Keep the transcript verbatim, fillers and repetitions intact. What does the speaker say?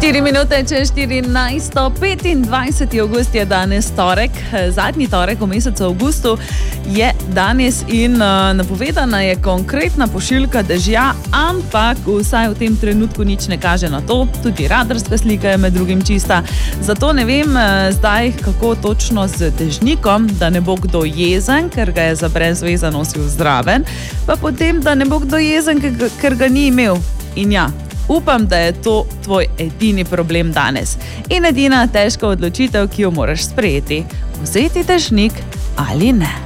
štiri minute čez štirinajsto, petindvajseti avgust je danes torek, zadnji torek v mesecu avgustu je danes in uh, napovedana je konkretna pošiljka dežja, ampak vsaj v tem trenutku nič ne kaže na to, tudi radarska slika je med drugim čista, zato ne vem uh, zdaj, kako točno z dežnikom, da ne bo kdo jezen, ker ga je za brezveza nosil zraven, pa potem, da ne bo kdo jezen, ker ga ni imel. In ja, upam, da je to tvoj edini problem danes in edina težka odločitev, ki jo moraš sprejeti, vzeti dežnik ali ne.